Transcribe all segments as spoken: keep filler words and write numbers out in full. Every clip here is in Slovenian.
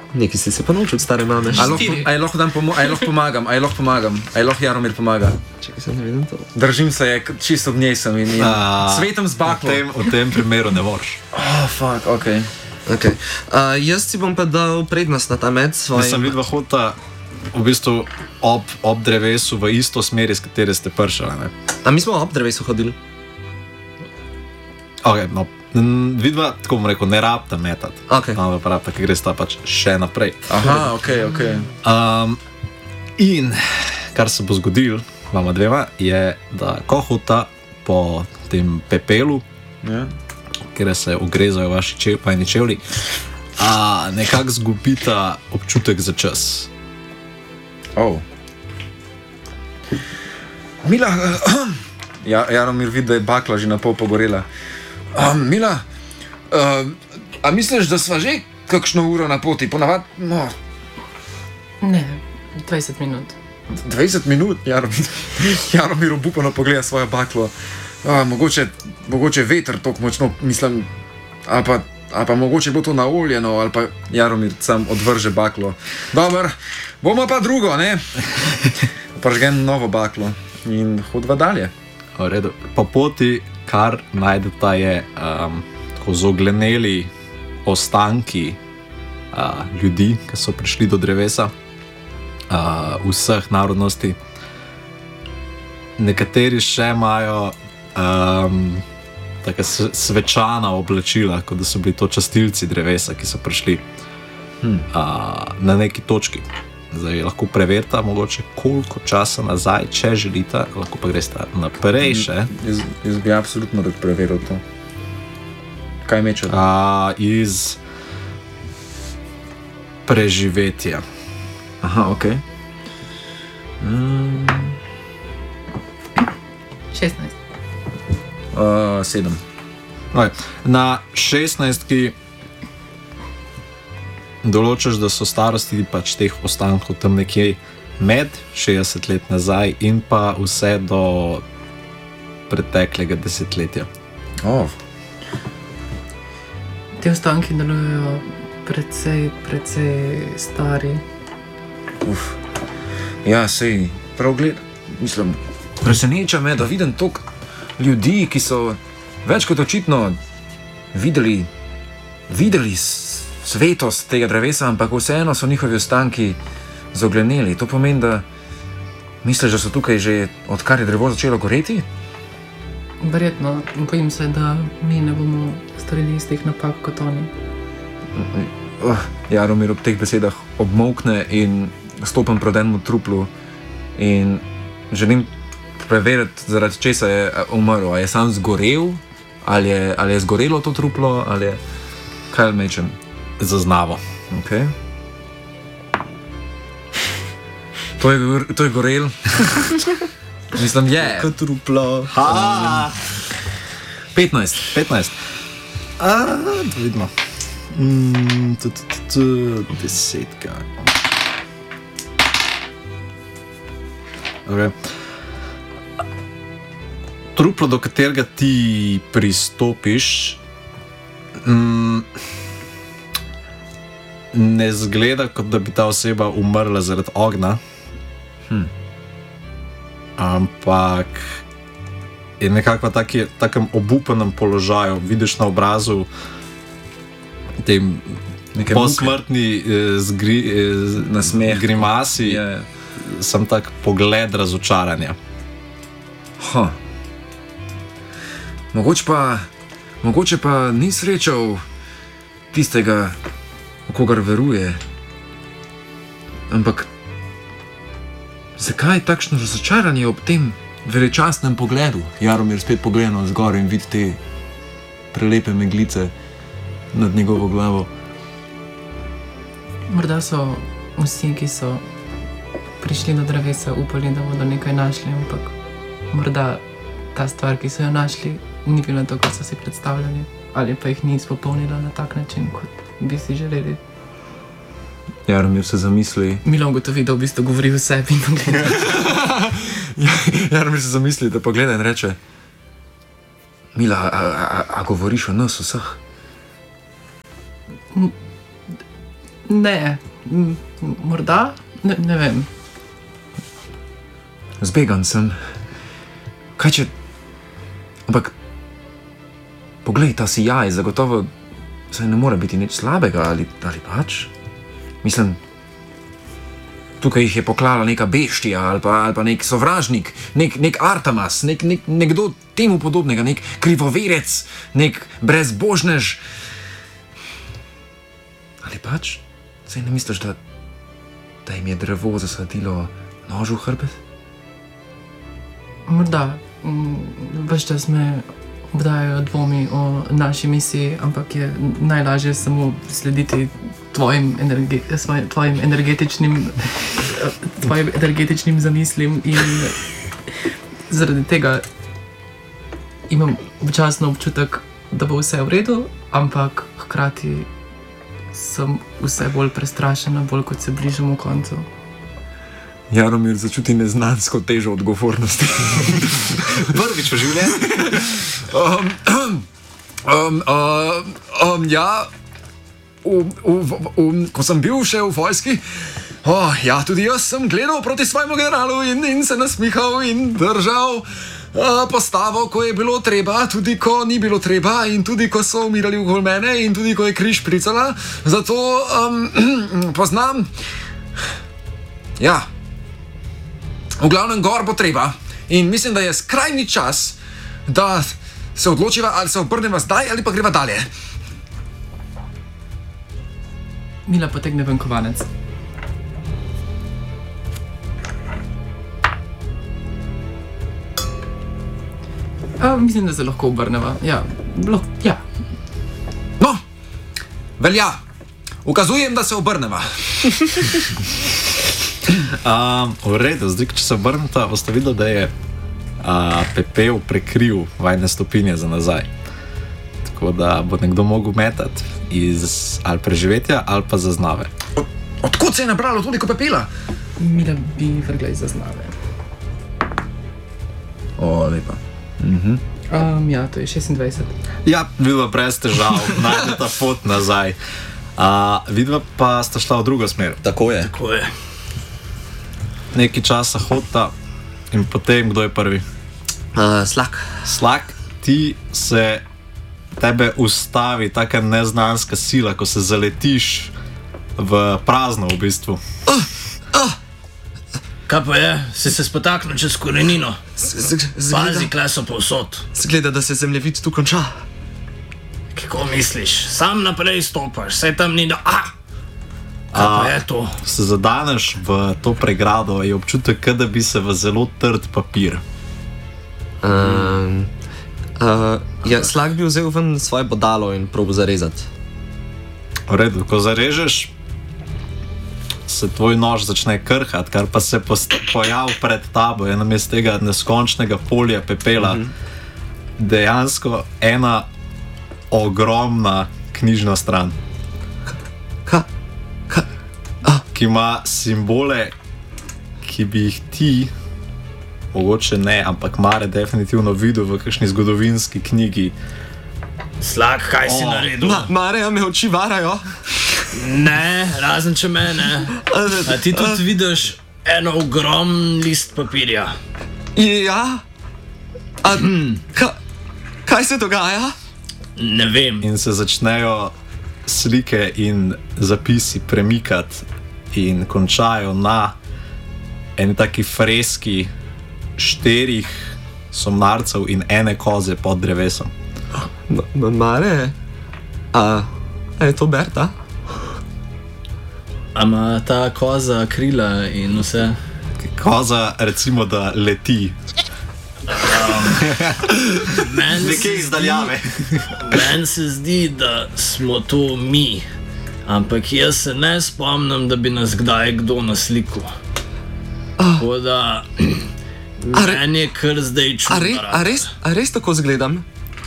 Nekaj si se pa naučil od stare mame. A lahko, a lahko, pomo- a lahko pomagam, a lahko pomagam, a lahko Jaromir pomaga. Čekaj, se ne vidim to. Držim se, je, čisto v njej sem in, in A, svetem z baklo. V tem, v tem primeru ne moreš. Oh, fuck, ok. Okay. Uh, jaz si bom pa dal prednost na ta med svojim. Jaz sem videl hota v bistvu ob, ob drevesu v isto smeri, s katere ste pršali. Ne? A mi smo ob drevesu hodili. Ok, no. Vidva, tako bom rekel, ne rabta metati. Okay. No, pa rabta, ki gre sta pač še naprej. Aha, ok, ok. Um, in kar se bo zgodil vama dvema, je, da ko hota po tem pepelu, Ja. kjer se ogrezajo vaši čev, pajni čevlji, a nekako zgubita občutek za čas. Oh. Mila, uh, ja, Jaromir vidi, da je bakla že na pol pogorela. Um, Mila, uh, a misliš, da sva že kakšno uro na poti? Ponavad, no, Ne, dvajset minut. dvajset minut, Jaromir, Jaromir obupano pogleda svojo baklo. Uh, mogoče, mogoče veter tako močno, mislim, ali pa, ali pa mogoče bo to naoljeno, ali pa Jaromir sam odvrže baklo. Dober, bomo pa drugo, ne? Pržgem novo baklo in hodva dalje. V redu. Po poti, kar najdeta, je um, tako zogleneli ostanki uh, ljudi, ki so prišli do drevesa, uh, vseh narodnosti. Nekateri še imajo um, taka svečana oblačila, kot da so bili to častilci drevesa, ki so prišli hmm. uh, na neki točki. Zdaj lahko preverite, mogoče koliko časa nazaj, če želite, lahko pa greste naprej še. Jaz, jaz bi absolutno rad preveril to. Kaj meče? Uh, iz preživetja. Aha, ok. Mm. šestnajst. Uh, sedem. Okay. Na šestnajstki določiš, da so starosti pač teh ostankov tam nekje med šestdeset let nazaj in pa vse do preteklega desetletja. Oh. Te ostanki delujejo precej, precej stari. Uf. Ja, sej, prav gled, mislim, preseneča me, da vidim toliko ljudi, ki so več kot očitno videli, videli svetost tega drevesa, ampak vseeno so njihovi ostanki zogleneli. To pomeni, da misliš, da so tukaj že odkar je drevo začelo goreti? Verjetno, bojim se, da mi ne bomo storili istih napak kot oni. Uh, Jaromir ob teh besedah obmolkne in stopim pred enemu truplu in želim preveriti, zaradi česa je umrl. A je sam zgorel, ali je, ali je zgorelo to truplo, ali je kaj mečem. Zaznavo. Okay. To, je, to je gorel. Mislim, je. Kot truplo. Ha! petnajst. petnajst. A, da vidimo. Mm, t, t, t, t, desetka. Okay. Truplo, do katerega ti pristopiš, mm, ne zgleda, kot da bi ta oseba umrla zaradi ognja, hm. ampak je nekako v taki, takem obupanem položaju. Vidiš na obrazu tem posmrtni eh, zgri, eh, nasmeh, grimasi, je sem tak pogled razočaranja. Huh. Mogoče pa, mogoče pa ni srečal tistega, v kogar veruje. Ampak zakaj takšno razočaranje ob tem veličastnem pogledu? Jaromir spet pogleda navzgor in vidi te prelepe meglice nad njegovo glavo. Morda so vsi, ki so prišli do drevesa, upali, da bodo nekaj našli, ampak morda ta stvar, ki so jo našli, ni bila to, kar so si predstavljali, ali pa jih ni izpopolnila na tak način, kot bi si želeli. Jaromir se zamisli. Milan ugotovi, da v bistvu govori o sebi in pogleda. Jaromir se zamisli, da pogleda in reče: Mila, a, a, a govoriš o nas vseh? Ne, m, morda, ne, ne vem. Zbegan sem. Kaj če... Ampak... Poglej, ta sijaj, zagotovo se ne more biti nič slabega, ali, ali pač? Mislim, tukaj jih je poklala neka beštija, ali pa, ali pa nek sovražnik, nek, nek Artemas, nek, nek, nekdo temu podobnega, nek krivoverec, nek brezbožnež. Ali pač? Saj ne misliš, da, da jim je drevo zasadilo nož v hrbet? Morda, ves čas me obdajajo dvomi o naši misiji, ampak je najlažje samo slediti tvojim, energe, svoj, tvojim, energetičnim, tvojim energetičnim zamislim in zaradi tega imam včasno občutek, da bo vse v redu, ampak hkrati sem vse bolj prestrašena, bolj kot se bližamo koncu. Jaromir začuti neznansko težo odgovornosti. Prvič v življenju. Um, um, um, um, ja, um, um, um, ko sem bil še v vojski, oh, ja, tudi jaz sem gledal proti svojemu generalu in, in se nasmihal in držal uh, postavo, ko je bilo treba, tudi ko ni bilo treba in tudi ko so umirali okoli mene in tudi ko je križ pricala. Zato um, poznam, ja, v glavnem gor bo treba in mislim, da je skrajni čas, da se odločiva, ali se obrneva zdaj ali pa greva dalje. Mila potegne ven kovanec. A, mislim, da se lahko obrneva. Ja, lahko, ja. No, velja. Ukazujem, da se obrneva. Um, v redu, zdaj, če se obrneta, boste videli, da je uh, pepel prekril vajne stopinje za nazaj. Tako da bo nekdo mogel metati iz ali preživetja ali pa zaznave. Od, odkud se je nabralo toliko pepela? Mila bi vrgla iz zaznave. O, lepa. Mhm. Um, ja, to je šestindvajset. Ja, vidva brez težav, najdeta pot nazaj. Uh, vidva pa sta šla v drugo smer. Tako je. Tako je. Nekaj časa hodita in potem, kdo je prvi? Uh, slak. Slak, ti se, tebe ustavi taka neznanska sila, ko se zaletiš v prazno v bistvu. Uh, uh. Kaj pa je? Si se spotaknil čez korenino? Pazi, kle so povsod. Zgleda, da se zemljevid tu konča. Kako misliš? Sam naprej stopaš, saj tam ni do... Ah! Kaj pa je to? Se zadaneš v to pregrado, je občutek, da bi se v zelo trd papir. Um, uh, je slak bi vzel ven svoje bodalo in probo zarezati. V redu, ko zarežeš, se tvoj nož začne krhati, kar pa se pojavi pred tabo, je namesto tega neskončnega polja pepela uh-huh. dejansko ena ogromna knjižna stran. Ka? Ka? Ah. Ki ima simbole, ki bi jih ti, mogoče ne, ampak Mare definitivno videl v kakšni zgodovinski knjigi. Slak, kaj si oh. naredil? Ma, Mare, me oči varajo. Ne, razen če me ne. A ti tudi vidiš eno ogromen list papirja? Ja? A, hmm. ka, kaj se dogaja? Ne vem. In se začnejo slike in zapisi premikati in končajo na eni taki freski štirih somnarcev in ene koze pod drevesom. Ma, Mare, a, a je to Berta? A ima ta koza krila in vse? Koza recimo, da leti. Nekaj izdaljave. Meni se zdi, da smo to mi, ampak jaz se ne spomnim, da bi nas kdaj kdo naslikal. Tako da meni je kar zdaj čudno. A, re, a, res, a res tako zgledam?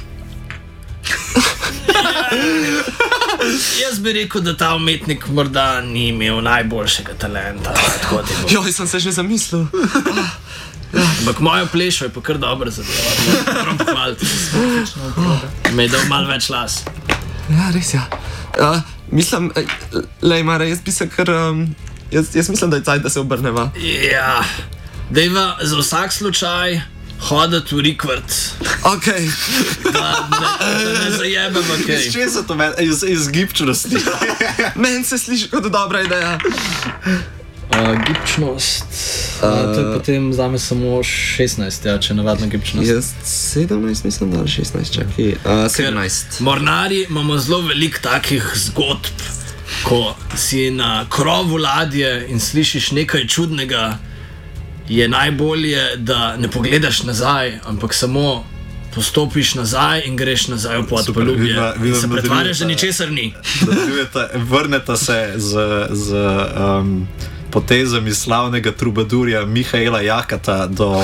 Jaz bi rekel, da ta umetnik morda ni imel najboljšega talenta. Joj, sem se že zamislil. Ampak mojo plešo je pa kar dobro zadeva. Moram pohvaliti. Me je dal malo več las. Ja, res ja. Uh, mislim, lej, Mare, jaz bi se kar, um, jaz, jaz mislim, da je cajt, da se obrneva. Ja, dejva za vsak slučaj hoditi v rikvrt. Ok. Da, da, da ne zajebemo kaj. Iz česa to meni? Iz, iz gibčnosti. Meni se sliši kot dobra ideja. Uh, gibčnost. Uh, to je potem zame samo šestnajst, ja, če je navadna gibčnost. Jaz sedemnajst mislim, da ali šestnajst, čakaj. Uh, sedemnajst. Mornari imamo zelo veliko takih zgodb, ko si na krovu ladje in slišiš nekaj čudnega, je najbolje, da ne pogledaš nazaj, ampak samo postopiš nazaj in greš nazaj v podpolubje. In se pretvarjaš, da ničesar ni. Vrneta se z, z um, potezami slavnega trubadurja Mihaela Jakata do,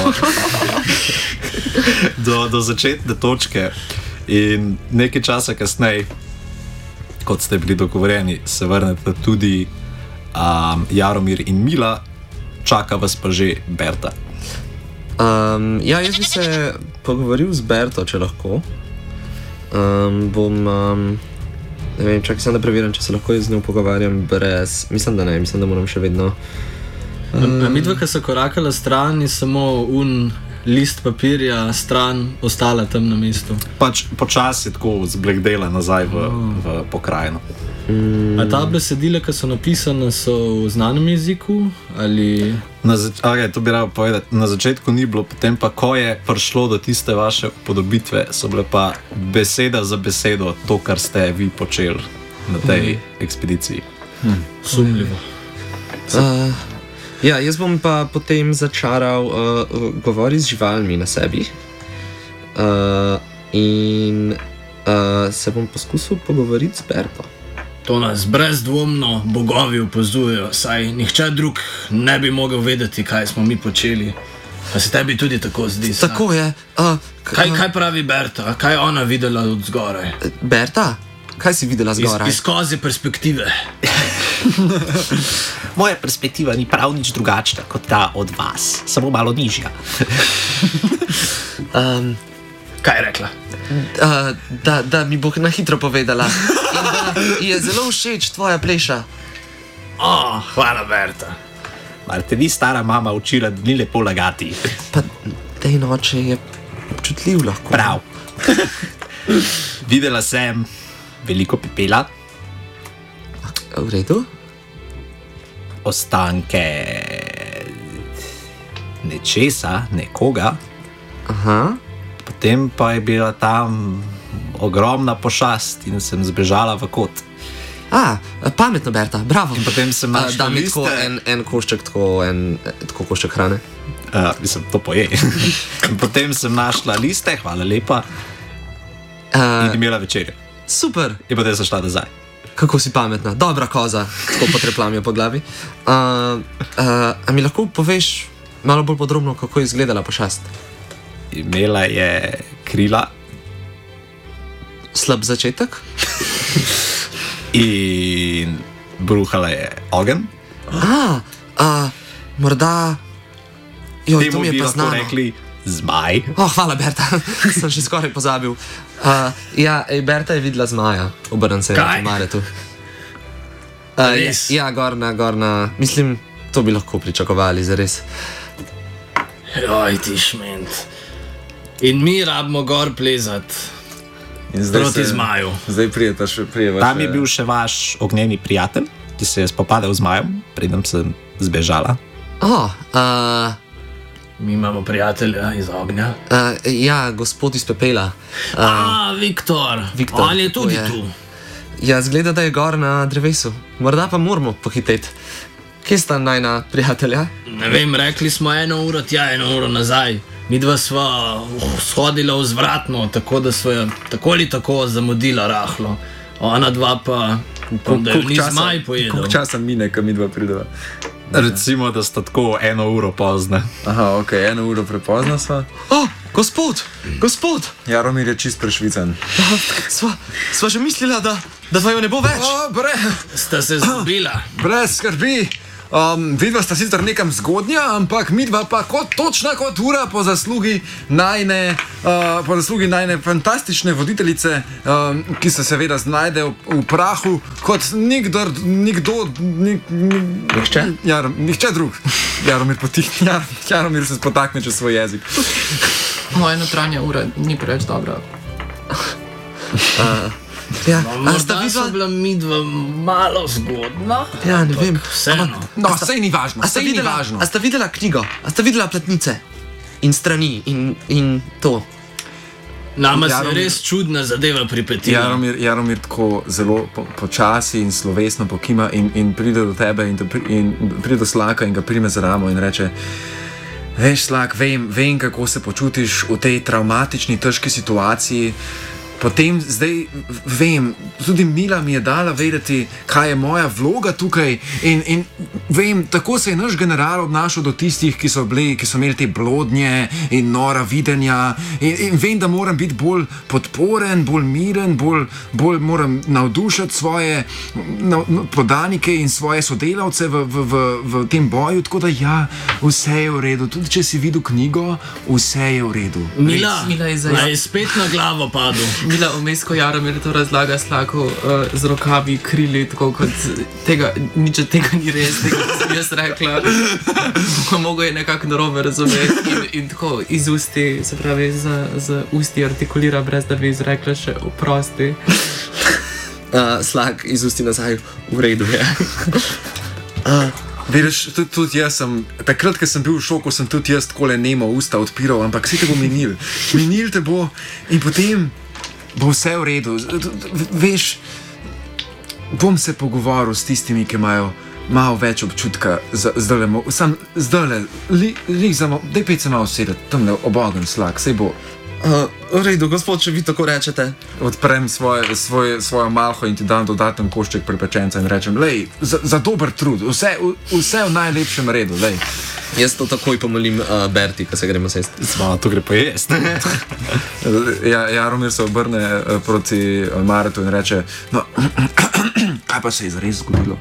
do, do začetne točke. In nekaj časa kasneje, kot ste bili dogovorjeni, se vrnete tudi um, Jaromir in Mila, čaka vas pa že Berta. Um, ja, jaz bi se pogovoril z Berto, če lahko. Um, bom, um, ne vem, čakaj sem da preverjam, če se lahko z njo pogovarjam brez, mislim, da ne, mislim, da moram še vedno. Um, a midva, ki so korakala stran, je samo un list papirja stran ostala tam na mestu. Pač počasi tako zblegdela nazaj v, v pokrajino. Mm. A ta besedila, ki so napisane, so v znanem jeziku? Ali... Na, zač okay, to bi rad povedal. Na začetku ni bilo, potem pa, ko je prišlo do tiste vaše upodobitve, so bile pa beseda za besedo to, kar ste vi počeli na tej mm. ekspediciji. Hm. Sumljivo. Uh, ja, jaz bom pa potem začaral uh, govoriti z živalmi na sebi uh, in uh, se bom poskusil pogovoriti z Berto. To nas brezdvomno bogovi opazujejo, saj nihče drug ne bi mogel vedeti, kaj smo mi počeli. Pa se tebi tudi tako zdi. Tako je. Uh, kaj, kaj pravi Berta? Kaj je ona videla od zgoraj? Berta? Kaj si videla zgoraj? Iz, iz koze perspektive. Moja perspektiva ni prav nič drugačna kot ta od vas, samo malo nižja. um, kaj je rekla? Uh, da, da mi bo na hitro povedala. In da je zelo všeč tvoja pleša. Oh, hvala, Berta. Mar te ni stara mama učila, da ni lepo lagati? Pa tej noče je občutljiv lahko. Prav. Videla sem veliko pepela. V redu? Ostanke nečesa, nekoga. Aha. Potem pa je bila tam ogromna pošast in sem zbežala v kot. A, pametno, Berta, bravo. In potem sem našla da mi liste. tako en, en košček, tako en tako košček hrane. Uh, mislim, to poje. In potem sem našla liste, hvala lepa, Uh, in imela večerjo. super, In potem sem šla nazaj. kako si pametna, dobra koza, tako potreplam jo po glavi. Uh, uh, a mi lahko poveš malo bolj podrobno, kako je izgledala pošast? Imela je krila Slab začetek? in bruhala je ogenj. A, a, morda... Jo, to Temu mi je bi pa lahko znano. rekli zmaj. Oh, hvala, Berta, sem še skoraj pozabil. Uh, ja, ej, Berta je videla zmaja, obrnem se Kaj? na Maretu. Uh, Res? ja, gorna, gorna, mislim, to bi lahko pričakovali, zares. Joj, ti šment. In mi rabimo gor plezati. In zdaj Proti se- zmaju. Zdaj prijeta še prijeva. Tam je bil še vaš ognjeni prijatelj, ki se je spopadal z Majem, preden sem zbežala. Oh, uh, Mi imamo prijatelja iz ognja. uh, ja, gospod iz pepela. Uh, A, Viktor. Viktor, On je tudi tako je. tu. ja, zgleda, da je gor na drevesu. Morda pa moramo pohiteti. Kje sta najna prijatelja? Ne vem, rekli smo eno uro tja, eno uro nazaj. Mi dva sva shodila vzvratno, tako da sva tako ali tako zamudila rahlo. Ona dva pa, upam, da je ni zmaj pojedel. Koliko časa mine, ko mi dva prideva? Recimo, da sta tako eno uro pozna. Aha, ok, eno uro prepozna sva. O, oh, gospod, gospod! Jaromir je čist prešvican. Sva, sva že mislila, da, da vaju ne bo več. O, bre, Sta se zgubila. brez skrbi, um, vidva sta sicer nekam zgodnja, ampak midva pa kot točna kot ura po zaslugi najne, uh, po zaslugi najne fantastične voditeljice, um, ki se seveda znajde v, v prahu kot nikdor, nikdo, nik, nik, Nihče? Jar, nihče drug. Jaromir potihne, Jar, Jaromir se spotakne čez svoj jezik. Moja notranja ura ni preveč dobra. Uh, ja, a sta Morda so vidva? bila midva malo zgodna. Ja, ne vem. Vseeno. No, sej ni važno, A sta, sej ni videla, važno. a sta videla knjigo? A sta videla platnice? In strani in, in to? Nama se Jaromir- res čudna zadeva pripetila. Jaromir, Jaromir tako zelo po, počasi in slovesno pokima in, in pride do tebe in, te, pri- in pride do Slaka in ga prime za ramo in reče: Veš, Slak, vem, vem, kako se počutiš v tej travmatični, težki situaciji. Potem zdaj vem, tudi Mila mi je dala vedeti, kaj je moja vloga tukaj in, in vem, tako se je naš general obnašal do tistih, ki so, bili, ki so imeli te blodnje in nora videnja in, in vem, da moram biti bolj podporen, bolj miren, bolj, bolj moram navdušati svoje na, na, podanike in svoje sodelavce v, v, v, v tem boju, tako da ja, vse je v redu, tudi če si videl knjigo, vse je v redu. Mila, Mila je za- naj je spet na glavo padel. Mila vmes, ko Jaromir to razlaga Slaku uh, z rokavi, krili, tako kot tega, nič od tega ni res, tega sem jaz rekla. Mogo je nekako narobe razumeti in, in tako iz usti, se pravi, z, z usti artikulira, brez da bi izrekla še oprosti. Uh, Slak iz usti nazaj, v redu je. uh, Veš, tudi, tudi jaz sem, takrat, ko sem bil v šoku, sem tudi jaz tako le nemo usta odpiral, ampak vse te bo minil. Minil te bo in potem bo vse v redu. Veš, bom se pogovoril s tistimi, ki imajo malo več občutka, zdaj le, sam zdaj le, li, li za malo, daj pet se malo sedeti, tam le obogan Slak, sej bo. uh, v redu, gospod, če vi tako rečete. Odprem svoje, svoje, svojo malho in ti dam dodaten košček prepečenca in rečem, lej, za, za dober trud, vse, vse v najlepšem redu, lej. Jaz to takoj pomolim uh, Berti, ko se gremo sesti. Sva, to gre pa jest. Ja, Jaromir se obrne eh, proti eh, Maretu in reče: No, kaj pa se je zares zgodilo?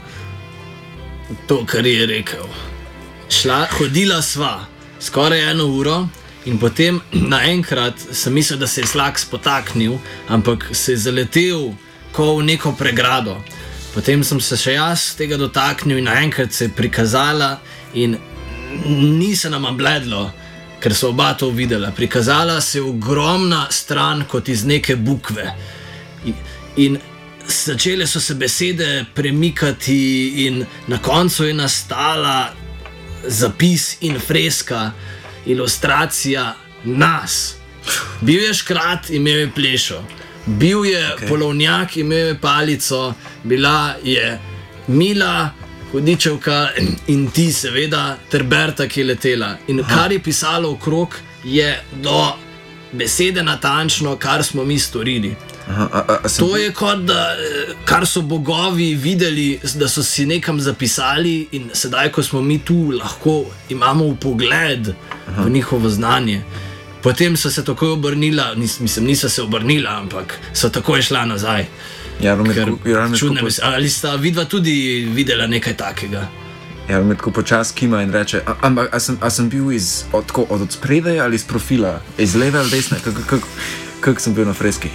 To, kar je rekel. Šla, hodila sva skoraj eno uro in potem naenkrat sem mislil, da se je Slak spotaknil, ampak se je zaletel ko v neko pregrado. Potem sem se še jaz tega dotaknil in naenkrat se je prikazala in ni se nama bledlo, ker so oba to videla. Prikazala se je ogromna stran kot iz neke bukve. In, in začele so se besede premikati in na koncu je nastala zapis in freska, ilustracija nas. Bil je škrat, imel je plešo. Bil je okay. polovnjak, imel je palico, bila je Mila, hudičevka in ti seveda, ter Berta, ki je letela. In Aha. kar je pisalo okrog, je do besede natančno, kar smo mi storili. Aha, a, a, a To je kot da, kar so bogovi videli, da so si nekam zapisali in sedaj, ko smo mi tu, lahko imamo vpogled Aha. v njihovo znanje. Potem so se takoj obrnila, nis, mislim, niso se obrnila, ampak so takoj šla nazaj. Jaromir, Ker ko- Jaromir, čudne ko- bes- Ali sta vidva tudi videla nekaj takega? Jaromir tako počasi kima in reče: "A- Ampak a sem, a sem bil iz, od, tako, od spredaj ali iz profila, iz leve ali desne, kako kak, kak sem bil na freski?"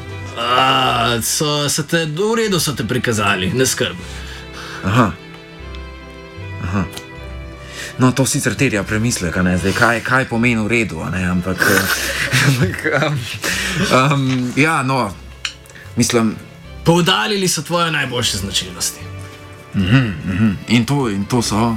A, so, so te, v redu so te prikazali, ne skrb. Aha. Aha. No, to sicer terja premislek, a ne, zdaj, kaj, kaj pomeni v redu, a ne, ampak, eh, ampak um, um, ja, no, mislim, Poudarili so tvoje najboljše značilnosti. in to, in to so.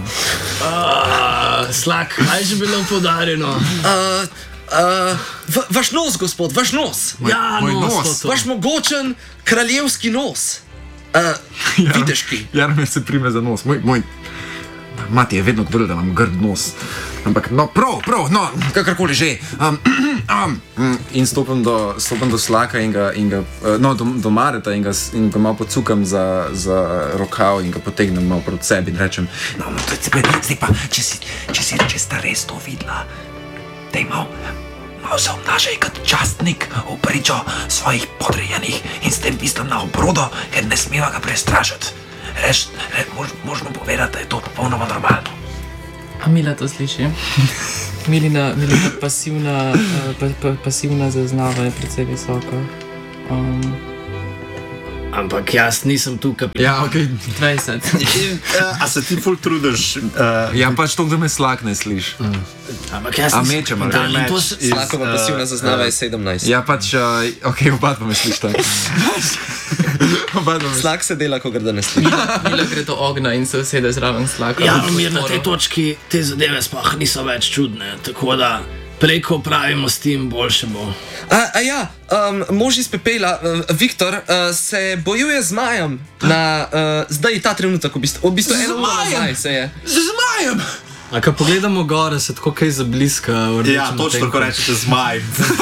A, Slak, kaj je že bilo poudarjeno? Uh, uh, va, vaš nos, gospod, vaš nos. Ja, moj nos, nos. to, to. Vaš mogočen kraljevski nos. Uh, Videški. Jaromir se prime za nos, moj, moj mati je vedno govoril, da imam grd nos. Ampak, no, prav, prav, no, kakorkoli že. Um, um, in stopim do, stopim do Slaka in ga, in ga uh, no, do, do Mareta in ga, s- in ga malo pocukam za, za rokav in ga potegnem malo proti sebi in rečem: No, no, to je zdaj pa, zdaj pa če, si, če, si, če sta res to videla, daj malo, malo se obnašaj kot častnik v pričo svojih podrejenih in s tem mislim na obrodo, ker ne smeva ga prestrašiti. Reš, re, mož, možno povedati, da je to popolnoma normalno. A Mila to sliši? Milina, Milina pasivna, pa, pa, pasivna zaznava je precej visoka. Um, Ampak jaz nisem tukaj. Ja, ok. dvajset. A se ti ful trudiš? Uh, Ja, pač to, da me slak ne slišiš. Ampak jaz A nisem. mečem, ali? Da, in to s- Iz, Slakova eh, pasivna zaznava je sedemnajst. Ja, pač, uh, ok, oba dva me slišta. Oba dva me Slak se dela, ko ga ne sliši. Mila gre do ognja in se usede zraven slaka. Ja, mir na tej točki te zadeve sploh niso več čudne, tako da prej, ko pravimo s tem, boljše bo. A, a ja, um, mož iz pepela, uh, Viktor, uh, se bojuje z zmajem na uh, zdaj ta trenutek, v bistvu, v bistvu eno uro nazaj se je. Z zmajem! A ko pogledamo gore, se tako kaj zabliska. ja, točno tako rečete zmaj.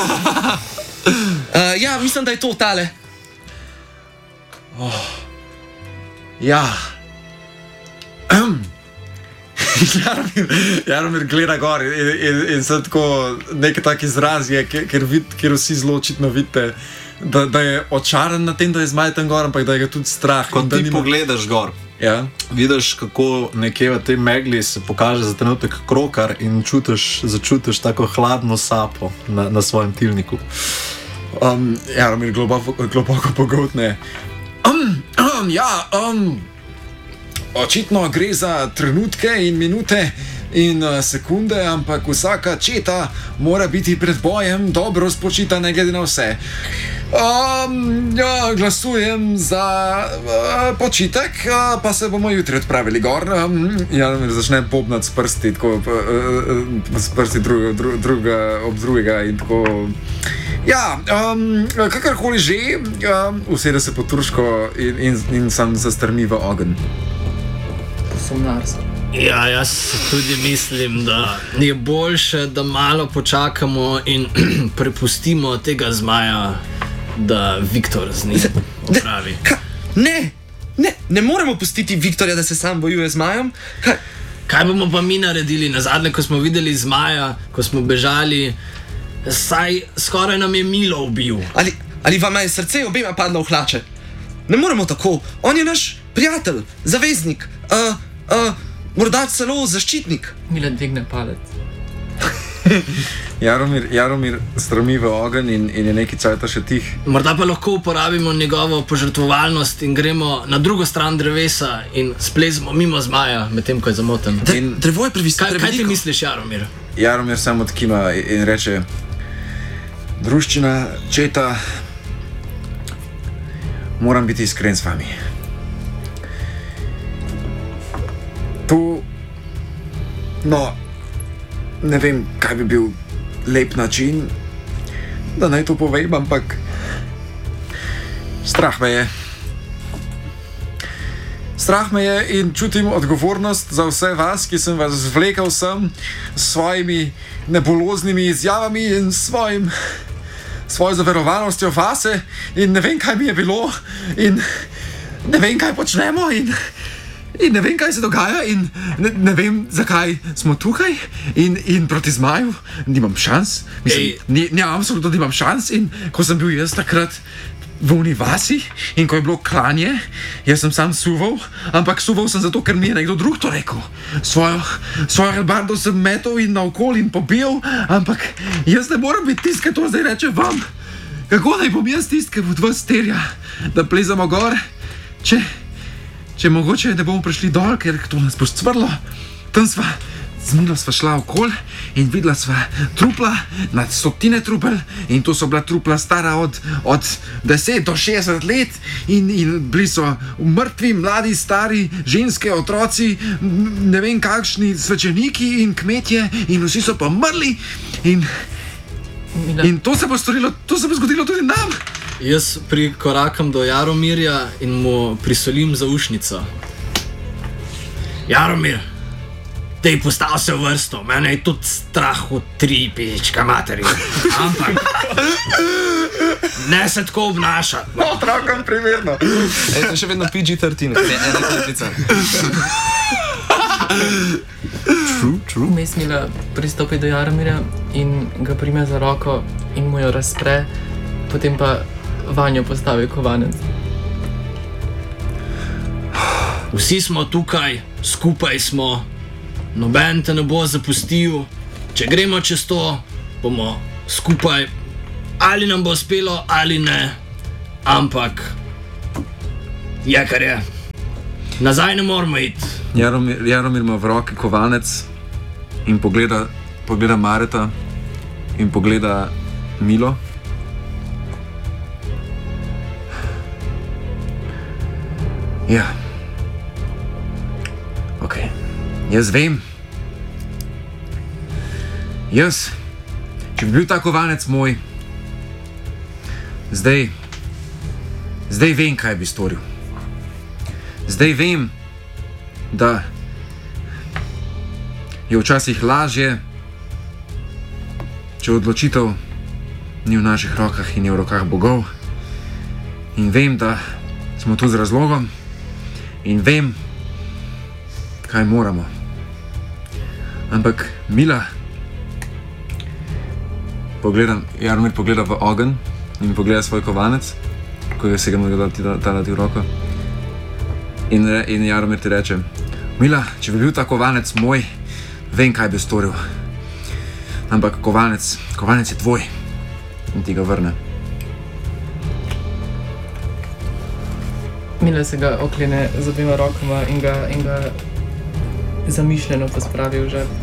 Uh, ja, mislim, da je to tale. Ja. Jaromir, Jaromir gleda gor in, in, in se tako neki tak izraz je, ker, ker, vid, ker vsi zelo očitno vidite, da, da je očaran na tem, da je zmaj tam gor, ampak da je ga tudi strah. Ko in da ti nima- pogledaš gor, Ja. vidiš, kako nekje v tej megli se pokaže za trenutek krokar in čutiš, začutiš tako hladno sapo na, na svojem tilniku. Um, Jaromir globoko, globoko pogotne. Um, um, ja, um, očitno gre za trenutke in minute in uh, sekunde, ampak vsaka četa mora biti pred bojem dobro spočita, ne glede na vse. Um, ja, glasujem za uh, počitek, uh, pa se bomo jutri odpravili gor. Um, Jaromir začne bobnati s prsti, tako, uh, uh, s prsti druga, dru, druga ob drugega in tako. Ja, um, kakorkoli že, um, usede se po turško in, in, in sam zastrmi v ogenj. Somnarsko. Ja, jaz tudi mislim, da je boljše, da malo počakamo in prepustimo tega zmaja, da Viktor z njim opravi. Ka, ne, ne, ne moremo pustiti Viktorja, da se sam bojuje z zmajem. Kaj, Kaj bomo pa mi naredili? Nazadnje, ko smo videli zmaja, ko smo bežali, saj skoraj nam je Milo ubil. ali, ali vam je srce obema padlo v hlače? Ne moremo tako. On je naš prijatelj, zaveznik, uh, uh, morda celo zaščitnik. Mila dvigne palec. Jaromir, Jaromir strmi v ogenj in, in je neki cajt še tih. Morda pa lahko uporabimo njegovo požrtvovalnost in gremo na drugo stran drevesa in splezemo mimo zmaja, medtem ko je zamoten. Dre, In- drevo je previsoko. Kaj, kaj ti misliš, Jaromir? Jaromir samo odkima in reče: Druščina, četa, moram biti iskren s vami. To, no, ne vem, kaj bi bil lep način, da naj to povem, ampak strah me je. Strah me je in čutim odgovornost za vse vas, ki sem vas zvlekel sem s svojimi nebuloznimi izjavami in svojim, svojo zaverovanostjo vase in ne vem, kaj mi je bilo in ne vem, kaj počnemo in, in ne vem, kaj se dogaja in ne, ne vem, zakaj smo tukaj in, in proti zmaju nimam šans. Mislim, Ej. ni, ne, absolutno nimam šans in ko sem bil jaz takrat v univasi in ko je bilo klanje, jaz sem sam suval, ampak suval sem zato, ker mi je nekdo drug to rekel. Svojo, svojo albardo sem metal in naokoli in pobil, ampak jaz ne morem biti tisti, ki to zdaj reče vam. Kako naj bom jaz tisti, ki od vas terja, da plezamo gor, če, če mogoče ne bomo prišli dol, ker to nas bo scvrlo. Tam sva z Milo sva šla okol in videla sva trupla, na stotine trupel in to so bila trupla stara od, od deset do šestdeset let in, in bili so mrtvi, mladi, stari, ženske, otroci, m, ne vem kakšni svečeniki in kmetje in vsi so pa mrli in, Mila, in to se bo storilo, to se bo zgodilo tudi nam. Jaz prikorakam do Jaromirja in mu prisolim zaušnico. Jaromir, dej postav se v vrsto, mene je tudi strah v tri pička materija. Ampak ne se tako obnašati. Otrokom primerno. Ej, to je še vedno P G trinajst, ker je ena klepica. True, true. vmes Mila pristopi do Jaromirja in ga prime za roko in mu jo razpre, potem pa vanjo postavi kovanec. Vsi smo tukaj, skupaj smo, noben te ne bo zapustil. Če gremo čez to, bomo skupaj, ali nam bo uspelo ali ne, ampak je kar je. Nazaj ne moramo iti. Jaromir, Jaromir ima v roki kovanec in pogleda, pogleda Mareta in pogleda Milo. Ja. Ok. Jaz vem. Jaz, če bi bil ta kovanec moj, zdaj, zdaj vem, kaj bi storil. Zdaj vem, da je včasih lažje, če odločitev ni v naših rokah in je v rokah bogov. In vem, da smo tu z razlogom in vem, kaj moramo. Ampak Mila, pogledam, Jaromir pogleda v ogenj in pogleda svoj kovanec, ko ga se ga mogo dati v roko. In, re, in Jaromir ti reče, Mila, če bi bil ta kovanec moj, vem, kaj bi storil. Ampak kovanec, kovanec je tvoj. In ti ga vrne. Mila se ga oklene z obima rokama in ga, in ga zamišljeno pospravi v žep.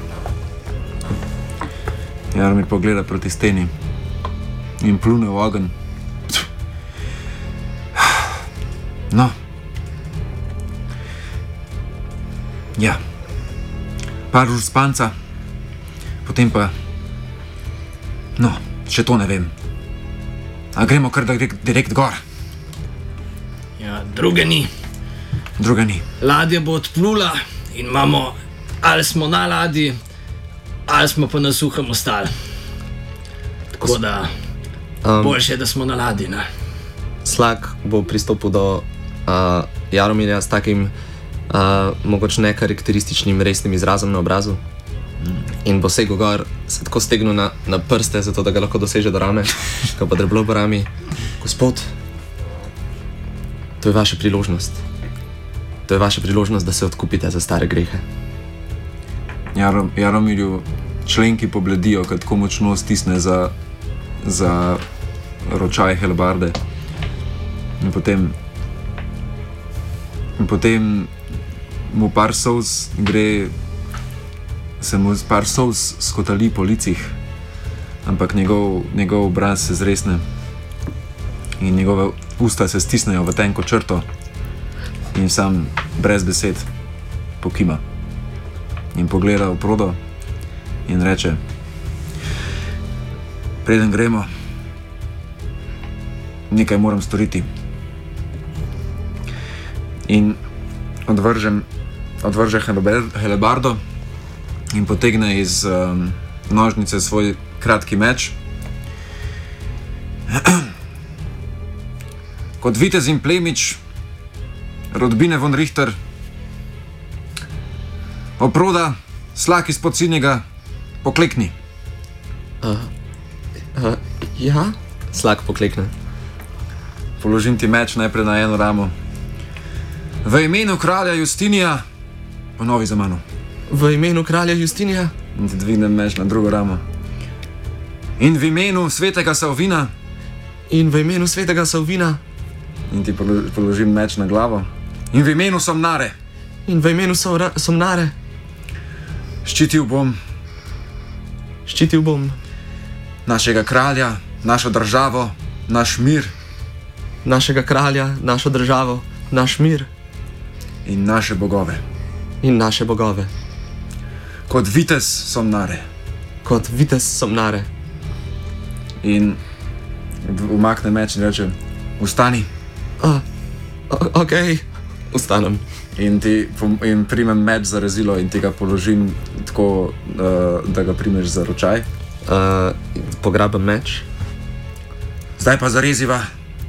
Jaromir pogleda proti steni in plune v ogenj. No. Ja. Par ur spanca, potem pa... No, še to ne vem. A gremo kar direkt, direkt gor? Ja, druge ni. Druga ni. Ladja bo odplula in imamo, ali smo na ladji, ali smo pa na suhem ostali. Tako da, um, boljše je, da smo na ladji, ne? Slak bo pristopil do uh, Jaromirja s takim uh, mogoče nekarakterističnim resnim izrazom na obrazu mm. in bo segel gor, se tako stegnil na, na prste, zato da ga lahko doseže do rame, ko pa dreblo po rami. Gospod, to je vaša priložnost. To je vaša priložnost, da se odkupite za stare grehe. Jarom, Jaromirju členki pobledijo, kad tako močno stisne za, za ročaj helebarde. In potem, in potem mu par solz gre, se mu par solz skotali po licih, ampak njegov, njegov obraz se zresne in njegove usta se stisnejo v tenko črto in sam brez besed pokima in pogleda v Prodo in reče, preden gremo, nekaj moram storiti. In odvržem, odvrže helebardo in potegne iz um, nožnice svoj kratki meč. Kot vitez in plemič, rodbine von Richter, Oproda, Slak izpod sinjega, poklekni. Uh, uh, ja? Slak poklekne. Položim ti meč najprej na eno ramo. V imenu kralja Justinija, ponovi za mano. V imenu kralja Justinija? In ti dvignem meč na drugo ramo. In v imenu svetega Salvina. In v imenu svetega Salvina. In ti položim meč na glavo. In v imenu Somnare. In v imenu Somnare. Ščitil bom. Ščitil bom. Našega kralja, našo državo, naš mir. Našega kralja, našo državo, naš mir. In naše bogove. In naše bogove. Kot vitez Somnare. Kot vitez Somnare. In umakne meč in reče, vstani. Uh, ok, vstanem. In, ti, in primem meč za rezilo in ti ga položim tako, uh, da ga primeš za ročaj. Uh, pograbam meč. Zdaj pa zareziva.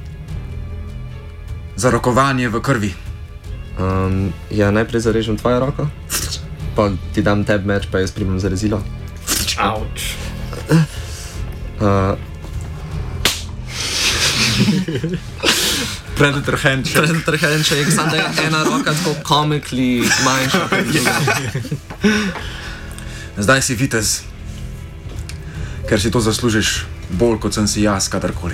Za rokovanje v krvi. Um, ja, najprej zarežem tvojo roko, pa ti dam tebi meč, pa jaz primem za rezilo. Auč. Uh, Predator handshake. Predator handshake, samo da je ena roka tako komikli manjša. Zdaj si vitez, ker si to zaslužiš bolj, kot sem si jaz kadarkoli.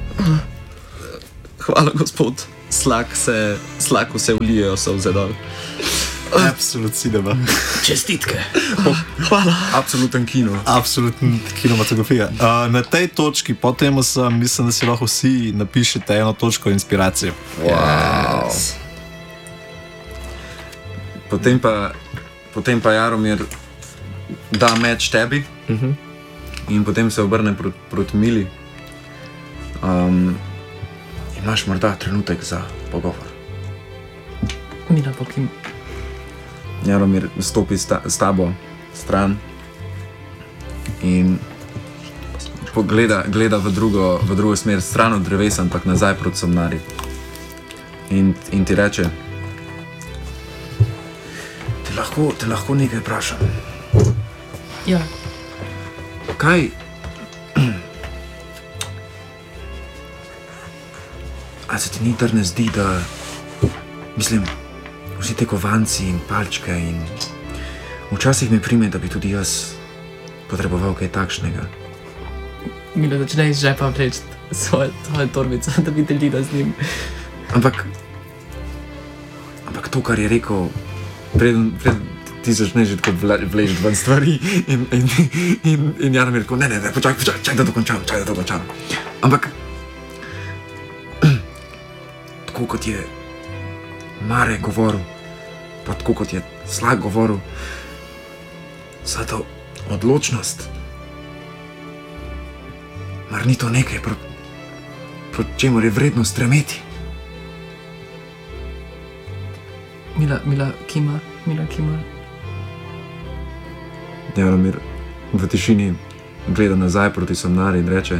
Hvala, gospod. Slak se, slaku se vlijejo solze dol. Absolut cinema. Čestitke. Hvala. Absoluten kino. Absolutna kinematografija. Uh, na tej točki, potem sem, mislim, da si lahko vsi napišete eno točko inspiracije. Wow. Yes. Potem pa, potem pa Jaromir da meč tebi uh -huh. in potem se obrne proti, proti Mili. Um, imaš morda trenutek za pogovor? Mila pokim. Jaromir stopi sta, s tabo stran in pogleda, gleda v drugo, v drugo smer, stran od drevesa, ampak nazaj proti somnari. In, in ti reče: Te lahko, te lahko nekaj vprašam. Ja. Kaj? A se ti ni ter ne zdi, da, mislim, vsi te kovanci in palčke in včasih mi prime, da bi tudi jaz potreboval kaj takšnega. Mila začne iz žepa vleči svoje, svoje torbice, da bi delila z njim. Ampak, ampak to, kar je rekel, preden, preden ti začneš že tako vleči ven stvari in, in, in, in Jaromir rekel: Ne, ne, ne, počakaj, počakaj, čaj da dokončam, čaj da dokončam. Ampak, tako kot je Mare govoril, pa tako kot je Slak govoril, za to odločnost, mar ni to nekaj, proti pro čemur je vredno stremeti? Mila, Mila kima, Mila kima. Jaromir v tišini gleda nazaj proti somnari in reče: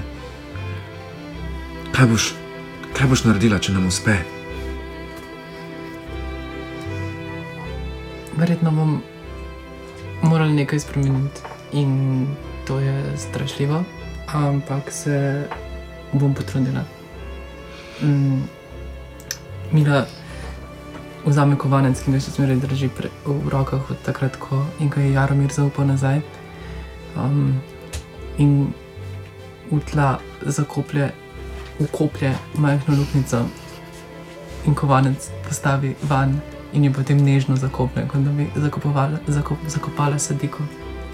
Kaj boš, kaj boš naredila, če nam uspe? Verjetno bom morala nekaj spremeniti in to je strašljivo, ampak se bom potrudila. Mm, Mila vzame kovanec, ki ga še zmeraj drži pre, v rokah od takrat, ko in ga je Jaromir zaupal nazaj. Um, in v tla zakoplje, vkoplje majhno luknjico in kovanec postavi van in jo potem nežno zakoplje, kot da bi zakopovala, zakop, zakopala sadiko.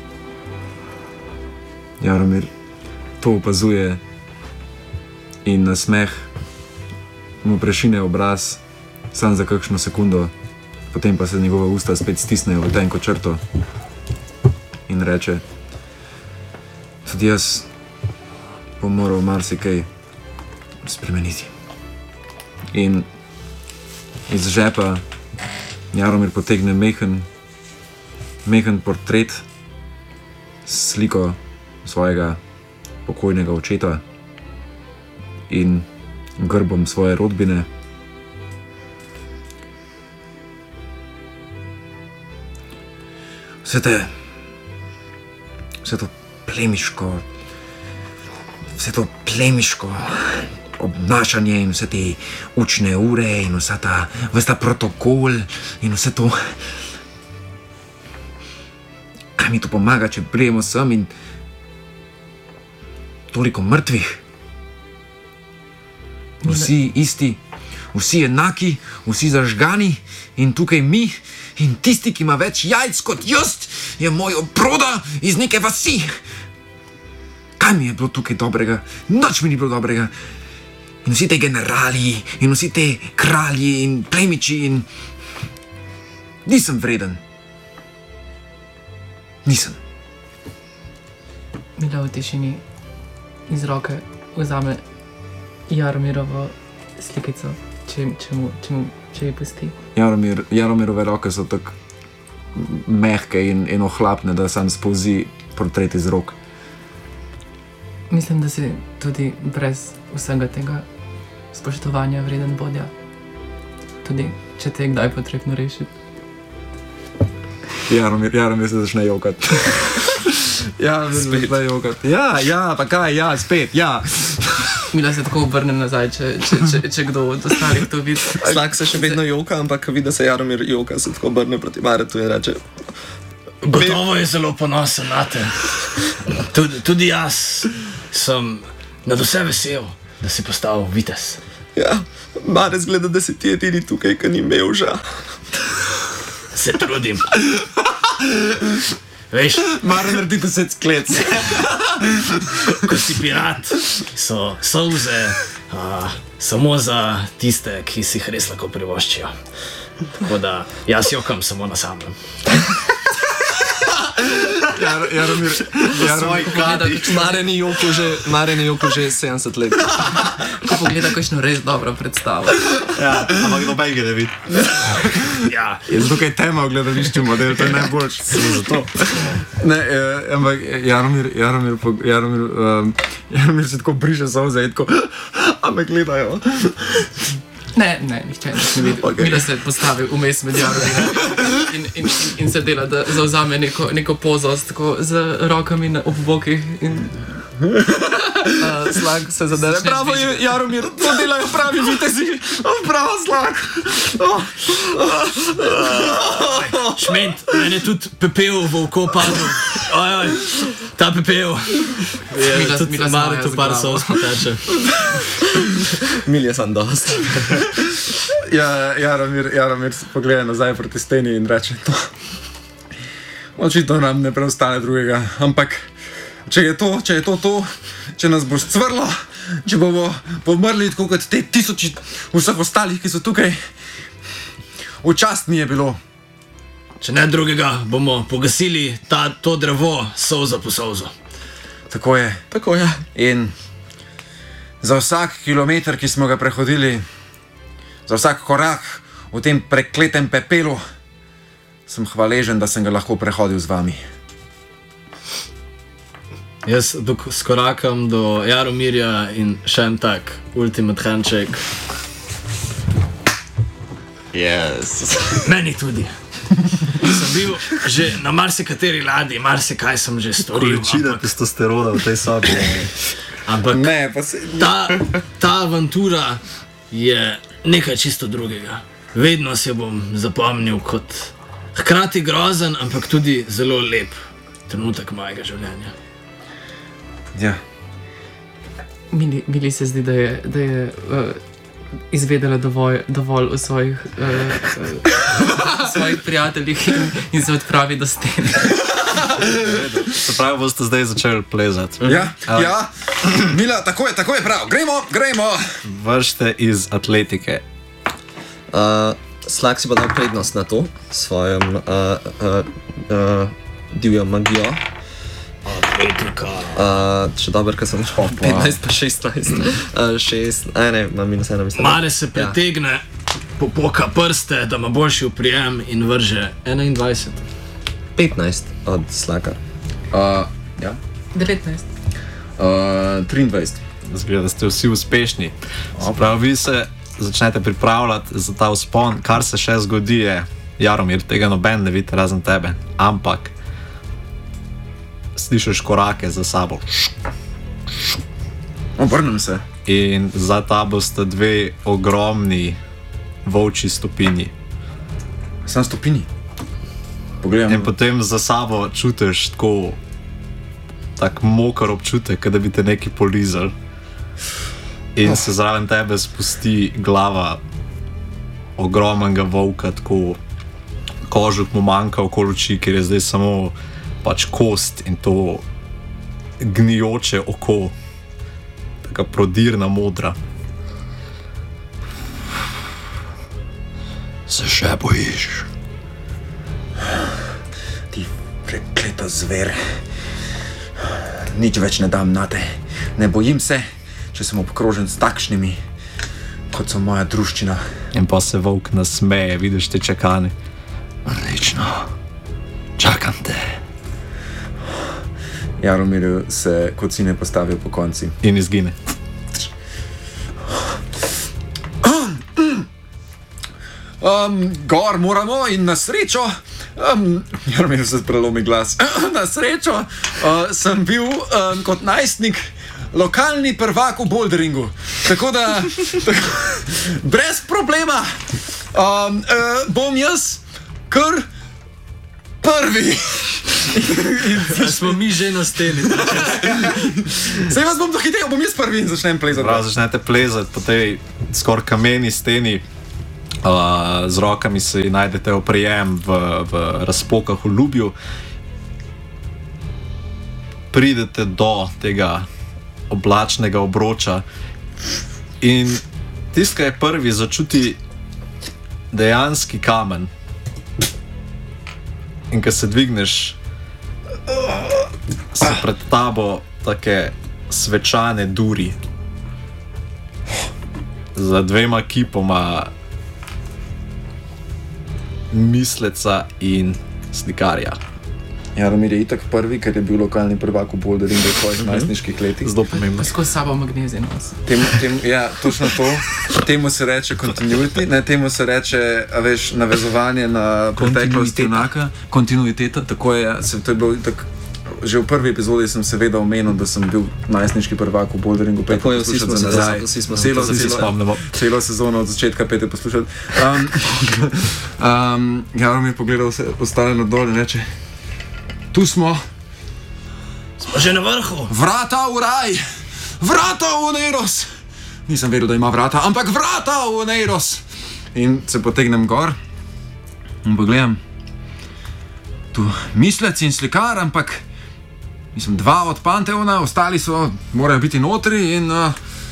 Jaromir to opazuje in na smeh mu prešine obraz sam za kakšno sekundo, potem pa se njegove usta spet stisnejo v tenko črto in reče: Tudi jaz bom moral marsikaj spremeniti. In iz žepa Jaromir potegne mehen, mehen portret s sliko svojega pokojnega očeta in grbom svoje rodbine. Vse te, vse to plemiško, vse to plemiško obnašanje in vse te učne ure in vsa ta, vse ta protokol in vse to, kaj mi to pomaga, če prijemo sem in toliko mrtvih. Vsi isti, vsi enaki, vsi zažgani in tukaj mi in tisti, ki ima več jajc kot jaz, je moj oproda iz neke vasi. Kaj mi je bilo tukaj dobrega? Nič mi ni bilo dobrega. In vsi te generali in vsi te kralji in plemiči in nisem vreden. Nisem. Mila v tišini iz roke vzame Jaromirovo slikico, če, če, mu, če, mu, če ji pusti. Jaromir, Jaromirove roke so tako mehke in, in ohlapne, da sam spolzi portret iz rok. Mislim, da si tudi brez vsega tega spoštovanja vreden vodja. Tudi, če te je kdaj potrebno rešiti. Jaromir, Jaromir se začne jokati. Jaromir se začne jokati. Ja, ja, pa kaj, ja, spet, ja. Mila se tako obrne nazaj, če, če, če, če kdo od ostalih to vidi. Slak se še vedno joka, ampak ko vidi, da se Jaromir joka, se tako obrne proti Maretu in reče: Gotovo je zelo ponosen na te. Tudi, tudi jaz sem nad vse vesel, da si postal vitez. Ja, Marec gleda, da si ti edini tukaj, ki ni imel ža. Se trudim. Veš, Mare naredi deset sklec. ko, ko si pirat, so solze uh, samo za tiste, ki si jih res lahko privoščijo. Tako da jaz jokam samo na samem. Jar, Jaromir, Jaromir, Mare ni joko že, Mare ni joko že sedemdeset let. Ko pogleda kakšno res dobro predstavo. ja, ampak noben ga ne vidi. Ja, Je tukaj tema v gledališču model, to je najboljši. Zato. Ne, eh, ampak Jaromir, Jaromir, pog- Jaromir, um, Jaromir se tako briše solze in tako, a me gledajo. Ne, ne, nihče ne vidi. Okay. Mila se postavi vmes med Jaromirjem in, in, in, in se dela, da zauzame neko, neko pozo s, tako, z rokami na obvokih in Uh, Slak se zadere. Bravo, je, Jaromir, to delajo pravi vitezi. Oh, bravo, Slak. Oh. šment, meni je tudi pepel v oko padel. Oj, oj, ta pepel. Je Mila- tudi Mila Mare zmaja tu z par glavo. sos poteče. Milje sem dost. Ja, Jaromir, Jaromir se pogleda nazaj proti steni in reče to. Očitno nam ne preostane drugega, ampak če je to, če je to to, če nas bo scvrlo, če bomo pomrli tako kot te tisoči vseh ostalih, ki so tukaj, v čast mi je bilo. Če ne drugega, bomo pogasili ta, to drevo solzo po solzo. Tako je. Tako je. In za vsak kilometer, ki smo ga prehodili, za vsak korak v tem prekletem pepelu, sem hvaležen, da sem ga lahko prehodil z vami. Jaz dok skorakam do Jaromirja in še en tak ultimate handshake. Yes. Meni tudi. Sem bil že na marsikateri ladji, marsikaj sem že storil. Količina Ampak, testosterona v tej sobi. ampak Ne, pa se... ta, ta avantura je nekaj čisto drugega. Vedno se bom zapomnil kot hkrati grozen, ampak tudi zelo lep trenutek mojega življenja. Ja. Mili, Mili se zdi, da je, da je uh, izvedela dovolj, dovolj o svojih, uh, uh, svojih prijateljih in, in se odpravi do stene. Se pravi, boste zdaj začeli plezati. Ja, A- ja. Mila, tako je, tako je prav. Gremo, gremo. Vršte iz atletike. Uh, Slak si bo dal prednost na to s svojim uh, uh, uh, divjo magijo. Atletika. Uh, še dobro, ker sem šel petnajst pa šestnajst. Uh, šest, a ne, imam minus ena, mislim. Mare se pretegne, popoka prste, da ima boljši oprijem in vrže enaindvajset. petnajst od Slaka. Uh, ja. devetnajst. Uh, triindvajset. Zgleda, da ste vsi uspešni. Pravi, vi se začnete pripravljati za ta vzpon. Kar se še zgodi, je, Jaromir, tega noben ne vidi razen tebe, ampak slišiš korake za sabo. Obrnem se. In za tabo sta dve ogromni volčji stopinji. Sam stopinji? Pogledam. In potem za sabo čutiš tako tak moker občutek, kot da bi te neki polizali. In se zraven tebe spusti glava ogromnega volka, tako kožuk mu manjka okoli oči, ker je zdaj samo pač kost in to gnijoče oko, taka prodirna modra. Se še bojiš? Ti prekleta zver. Nič več ne dam nate. Ne bojim se, če sem obkrožen s takšnimi, kot so moja druščina. In pa se volk nasmeje, vidiš te čakane. Odlično. Čakam te. Jaromir se kocine postavijo po konci. In izgine. Um, gor moramo in na srečo, um, Jaromir se prelomi glas, na srečo uh, sem bil um, kot najstnik lokalni prvak v boulderingu. Tako da, tako, brez problema um, uh, bom jaz kar prvi. Smo mi že na steni. Zdaj vas bom dohitel, bom jaz prvi in začnem plezati. Prav, začnete plezati po tej skoraj kameni steni. Uh, z rokami si najdete oprijem v, v razpokah v Ljubju. Pridete do tega oblačnega obroča in tisti, ki je prvi, začuti dejanski kamen. In ko se dvigneš, so pred tabo take svečane duri za dvema kipoma misleca in slikarja. Jaromir je itak prvi, ker je bil lokalni prvak v boulderingu v svojih najstniških letih. Zelo pomembno. Skozi sabo magnezij nos. Tem, tem, ja, točno to. Temu se reče continuity, ne, temu se reče, a veš, navezovanje na preteklost enaka. Kontinuiteta, tako je, se, to je bilo tak, že v prvi epizodi sem seveda omenil, da sem bil najstniški prvak v boulderingu. Tako je, vsi smo se nazaj, vsi smo se spomnili. Celo sezono od začetka pete poslušati. Um, um, Jaromir pogledal se ostale na dol in reče: Tu smo. Smo že na vrhu. Vrata v raj, vrata v Neiros. Nisem vedel, da ima vrata, ampak vrata v Neiros. In se potegnem gor in pogledam. Tu mislec in slikar, ampak mislim, dva od Panteona, ostali so, morajo biti notri in uh,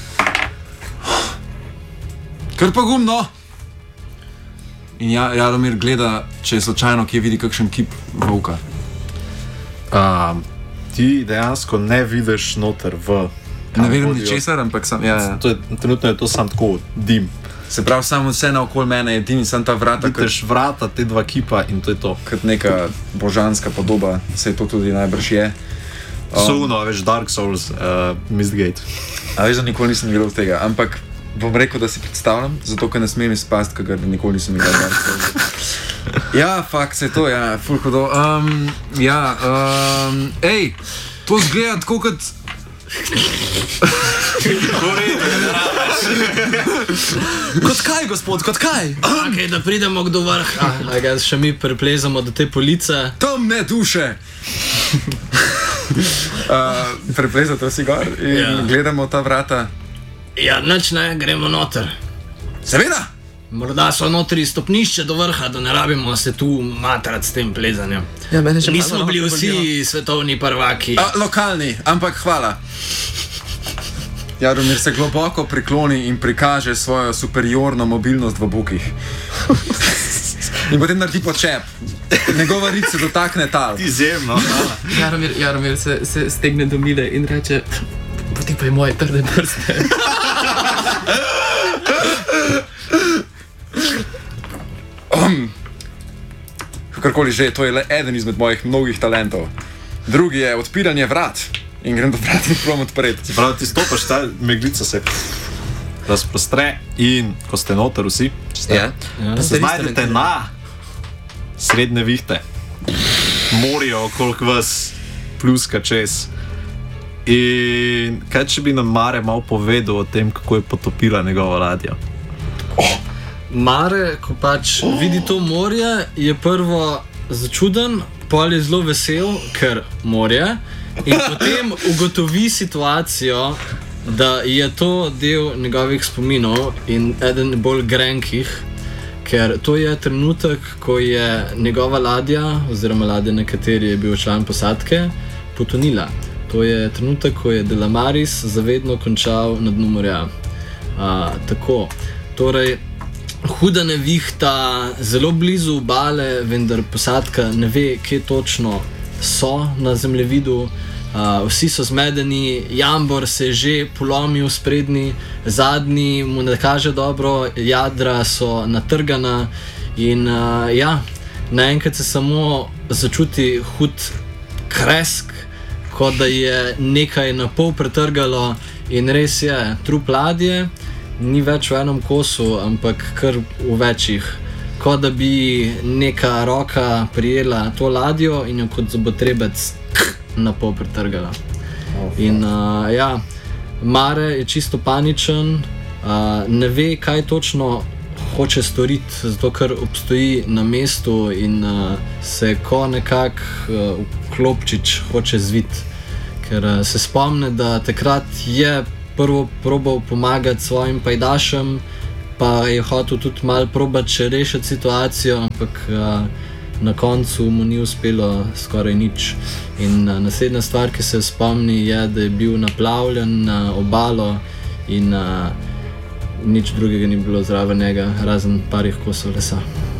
kar pogumno. In ja, Jaromir gleda, če je slučajno kje vidi kakšen kip volka. Um, ti dejansko ne vidiš noter v... Ne vidim ničesar, ampak sam, ja, ja. To je, trenutno je to sam tako dim. Se pravi, samo vse naokoli mene je dim in sam ta vrata, vidiš vrata, te dva kipa in to je to. Kot neka božanska podoba, se to tudi najbrž je. Um, Suno, veš, Dark Souls, uh, Mistgate. A veš, da nikoli nisem videl tega, ampak bom rekel, da si predstavljam, zato ker ne smem izpast, ker nikoli nisem videl Dark Souls. Ja, fakt se to, ja, ful hudo. Um, ja, um, ej, to zgleda tako kot... Kot kaj, gospod, kot kaj? Okay, da pridemo do vrha, a ga še mi preplezamo do te police. Temne duše! uh, preplezate vsi gor in ja. Gledamo ta vrata. Ja, nič ne, gremo noter. Seveda! Morda so notri stopnišče do vrha, da ne rabimo se tu matrati s tem plezanjem. Ja, nismo bili vsi svetovni prvaki. A, lokalni, ampak hvala. Jaromir se globoko prikloni in prikaže svojo superiorno mobilnost v bukih. In potem naredi počep. Njegova rit se dotakne tal. Izjemno. Jaromir, Jaromir se, se stegne do Mile in reče: Poti pa je moje trde prste. Um, kakorkoli že, to je le eden izmed mojih mnogih talentov. Drugi je odpiranje vrat. In grem do vrat in provam odpreti. Prav, ti stopaš, ta meglica se razprostre in ko ste noter vsi, ja. Ja. Se znajdete na srednje vihte. Morijo okoliko vas, pluska čez. In kaj če bi nam Mare malo povedal o tem, kako je potopila njegova ladja? Oh. Mare, ko pač oh. vidi to morje, je prvo začuden, pol je zelo vesel, ker morje. In potem ugotovi situacijo, da je to del njegovih spominov in eden bolj grenkih, ker to je trenutek, ko je njegova ladja, oziroma ladja, na kateri je bil član posadke, potonila. To je trenutek, ko je Delamaris zavedno končal na dnu morja. A, tako, torej, huda nevihta, zelo blizu obale, vendar posadka ne ve, kje točno so na zemljevidu. Uh, vsi so zmedeni, Jambor se je že polomil sprednji, zadnji mu ne kaže dobro, jadra so natrgana in uh, ja, naenkrat se samo začuti hud kresk, kot da je nekaj na pol pretrgalo in res je, trup ladje ni več v enem kosu, ampak kar v večjih. Kot da bi neka roka prijela to ladjo in jo kot zobotrebec na pol pretrgala. In uh, ja, Mare je čisto paničen, uh, ne ve, kaj točno hoče storiti, zato ker obstoji na mestu in uh, se ko nekak uh, klopčič hoče zviti. Ker uh, se spomne, da takrat je prvo probal pomagati svojim pajdašem, pa je hotel tudi malo probati še rešiti situacijo, ampak uh, na koncu mu ni uspelo skoraj nič. In uh, naslednja stvar, ki se spomni, je, da je bil naplavljen na obalo in uh, nič drugega ni bilo zraven njega, razen parih kosov lesa.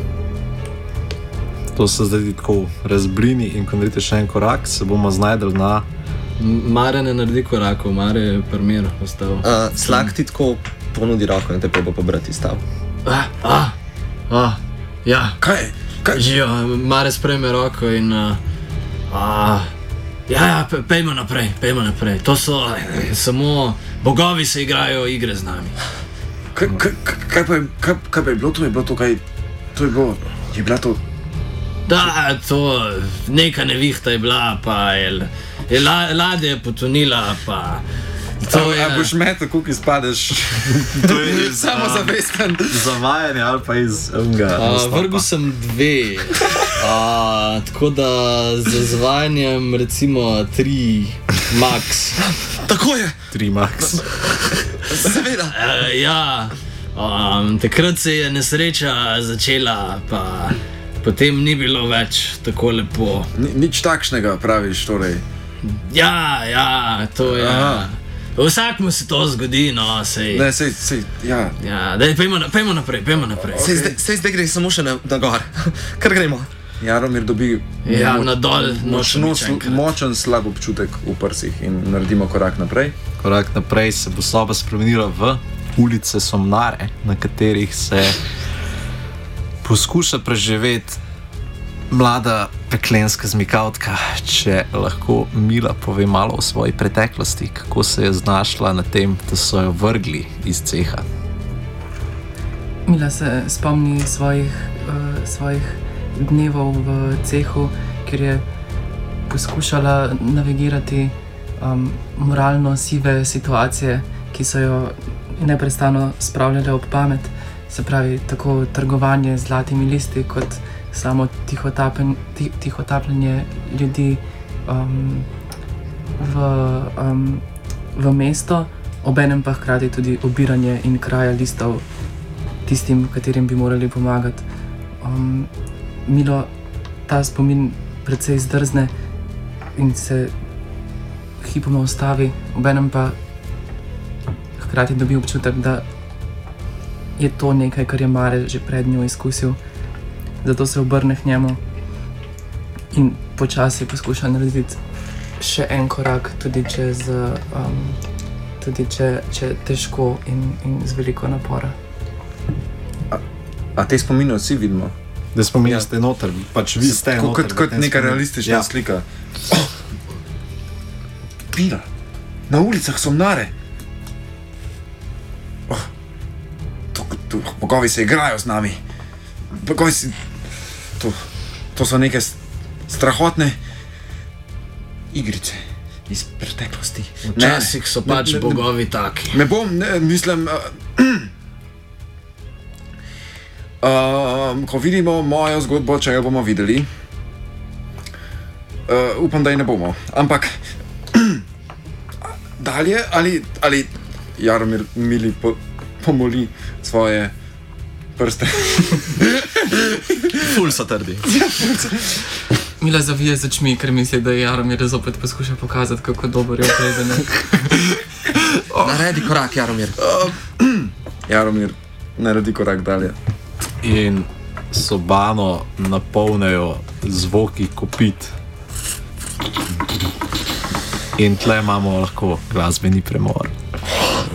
To se zdaj tako razbrini in ko naredite še en korak, se bomo znajdeli na... Mare ne naredi korakov, Mare je primer ostal. Uh, Slak ti tako ponudi roko in te proba pobrati stav. Ah, ah, ah, ja. Kaj? Kaj? Ja, Mare sprejme roko in... Uh, ah, ja, ja, pe, pejmo naprej, pejmo naprej. To so eh, samo... Bogovi se igrajo igre z nami. Kaj, kaj, kaj, pa je, kaj, kaj pa je bilo to? Je bilo to kaj? To je bilo... Je bila to... Da, to... Neka nevihta je bila, pa je... je la, ladja je potonila, pa... To je... A boš metal, koliko izpadeš? To je iz, samozavesten. Zavajanje ali pa iz unga. Vrgel sem dve. A, tako da z zvajanjem recimo tri max. Tako je. Tri max. Seveda. E, ja, um, takrat se je nesreča začela, pa potem ni bilo več tako lepo. Ni, nič takšnega praviš, torej. Ja, ja, to je... Aha. Vsakmu se to zgodi, no, sej. Ne, sej, sej, ja. Ja, daj, pejmo, pejmo naprej, pejmo naprej. Sej zdaj, sej zdaj gre samo še na, na gor. Kar gremo. Jaromir dobi Ja, moč- na dol, močno, nočem enkrat. močen slab občutek v prsih in naredimo korak naprej. Korak naprej se bo soba spremenila v ulice Somnare, na katerih se poskuša preživeti mlada peklenska zmikavtka. Če lahko Mila pove malo o svoji preteklosti, kako se je znašla na tem, da so jo vrgli iz ceha. Mila se spomni svojih, uh, svojih dnevov v cehu, kjer je poskušala navigirati um, moralno sive situacije, ki so jo neprestano spravljale ob pamet. Se pravi, tako trgovanje z zlatimi listi, kot samo tihotapen, tih, tihotapljenje ljudi um, v, um, v mesto, obenem pa hkrati tudi obiranje in kraja listov tistim, katerim bi morali pomagati. Um, Milo ta spomin precej zdrzne in se hipoma ustavi, obenem pa hkrati dobi občutek, da je to nekaj, kar je Mare že pred njo izkusil. Zato se obrne k njemu in počasi poskuša narediti še en korak, tudi če, z, um, tudi če, če težko in, in z veliko napora. A, a te spomine vsi vidimo? Da spominja ste noter, pač vi ste Kot, noter. kot, kot v tem neka spominu. realistična Ja. slika. Oh! Mila, na ulicah Somnare. Oh! To, to, bogovi se igrajo z nami. Bogovi se... To, to so neke s- strahotne igrice iz preteklosti. Včasih so Ne, pač ne, ne, bogovi taki. Ne bom, ne, mislim. Uh, uh, ko vidimo mojo zgodbo, če jo bomo videli, uh, upam, da je ne bomo. Ampak dalje, ali, ali Jaromir Mili po, pomoli svoje prste. Ful so trdi. Mila zavije z očmi, ker misli, da je Jaromir zopet poskuša pokazati, kako dober je predenek. Naredi korak, Jaromir. Jaromir naredi korak dalje. In sobano napolnejo zvoki kopit. In tle imamo lahko glasbeni premor.